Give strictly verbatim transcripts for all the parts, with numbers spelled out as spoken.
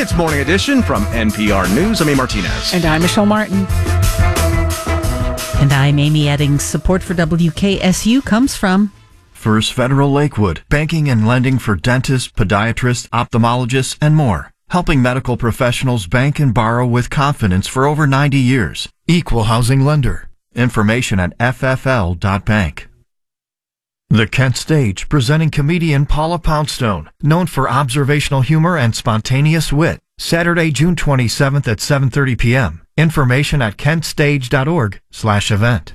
It's Morning Edition from N P R News. I'm A. Martinez. And I'm Michelle Martin. And I'm Amy Eddings. Support for W K S U comes from First Federal Lakewood, banking and lending for dentists, podiatrists, ophthalmologists, and more. Helping medical professionals bank and borrow with confidence for over ninety years. Equal housing lender. Information at f f l dot bank. The Kent Stage, presenting comedian Paula Poundstone, known for observational humor and spontaneous wit. Saturday, June twenty-seventh at seven thirty p.m. Information at kentstage dot org slash event.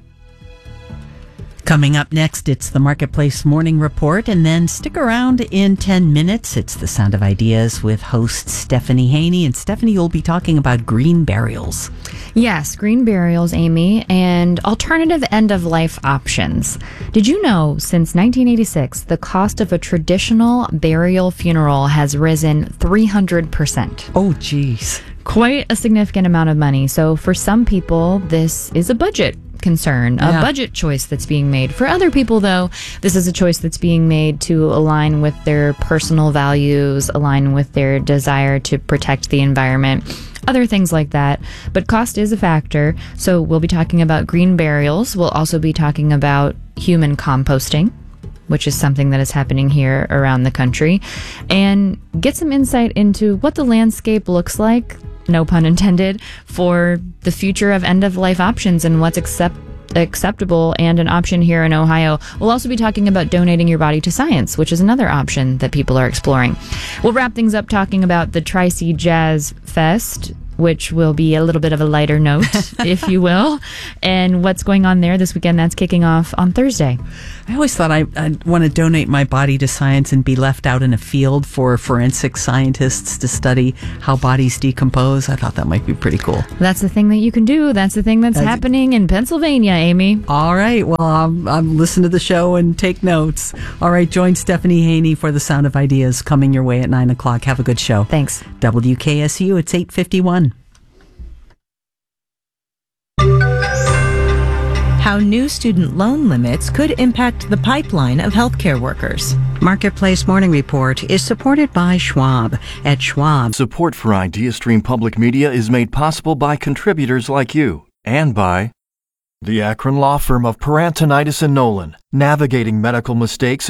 Coming up next, it's the Marketplace Morning Report, and then stick around in ten minutes. It's the Sound of Ideas with host Stephanie Haney, and Stephanie will be talking about green burials. Yes, green burials, Amy, and alternative end-of-life options. Did you know since nineteen eighty-six, the cost of a traditional burial funeral has risen three hundred percent? Oh, geez. Quite a significant amount of money. So for some people, this is a budget concern, a Yeah. budget choice that's being made. For other people, though, this is a choice that's being made to align with their personal values, align with their desire to protect the environment, other things like that. But cost is a factor. So we'll be talking about green burials. We'll also be talking about human composting, which is something that is happening here around the country, and get some insight into what the landscape looks like, no pun intended, for the future of end-of-life options and what's accept- acceptable and an option here in Ohio. We'll also be talking about donating your body to science, which is another option that people are exploring. We'll wrap things up talking about the Tri-C Jazz Fest, which will be a little bit of a lighter note, if you will, and what's going on there this weekend. That's kicking off on Thursday. I always thought I, I'd want to donate my body to science and be left out in a field for forensic scientists to study how bodies decompose. I thought that might be pretty cool. That's the thing that you can do. That's the thing that's, that's happening in Pennsylvania, Amy. All right. Well, I'll, I'll listen to the show and take notes. All right. Join Stephanie Haney for the Sound of Ideas coming your way at nine o'clock. Have a good show. Thanks. W K S U, it's eight fifty-one. How new student loan limits could impact the pipeline of healthcare workers. Marketplace Morning Report is supported by Schwab. At Schwab, Support for IdeaStream Public Media is made possible by contributors like you and by the Akron Law Firm of Parantonitis and Nolan, navigating medical mistakes